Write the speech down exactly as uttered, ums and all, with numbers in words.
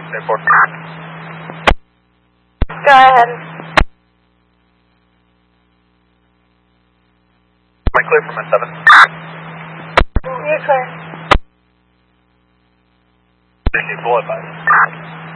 Airport. Go ahead. Am I clear for my seven? You're clear. Did you pull it by?